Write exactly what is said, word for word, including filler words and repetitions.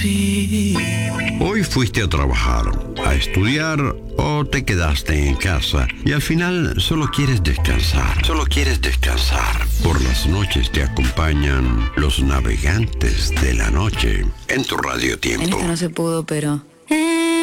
Hoy fuiste a trabajar, a estudiar o te quedaste en casa y al final solo quieres descansar. Solo quieres descansar. Por las noches te acompañan los navegantes de la noche en tu Radio Tiempo. En esta no se pudo, pero...